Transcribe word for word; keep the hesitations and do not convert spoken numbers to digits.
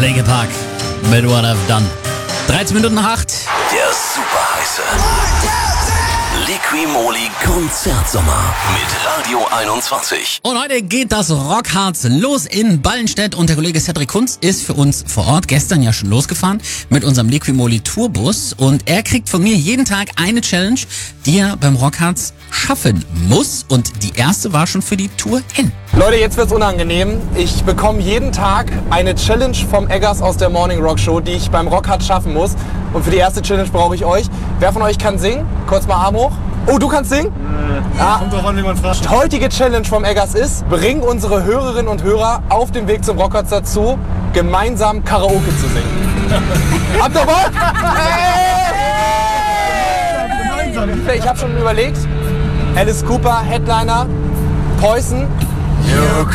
Linkin Park mit What I've Done. dreizehn Minuten nach acht. Der super heiße Liqui-Moly Konzertsommer mit Radio einundzwanzig. Und heute geht das Rockharz los in Ballenstedt und der Kollege Cedric Kunz ist für uns vor Ort, gestern ja schon losgefahren mit unserem Liqui-Moly Tourbus und er kriegt von mir jeden Tag eine Challenge, die er beim Rockharz schaffen muss und die erste war schon für die Tour hin. Leute, jetzt wird's unangenehm. Ich bekomme jeden Tag eine Challenge vom Eggers aus der Morning Rock Show, die ich beim Rockharz schaffen muss. Und für die erste Challenge brauche ich euch. Wer von euch kann singen? Kurz mal Arm hoch. Oh, du kannst singen? Nee, ah. kommt drauf an, wie man fragt. Die heutige Challenge vom Eggers ist, bring unsere Hörerinnen und Hörer auf dem Weg zum Rockharz dazu, gemeinsam Karaoke zu singen. Habt ihr Bock? Hey! Ich habe schon überlegt, Alice Cooper, Headliner, Poison.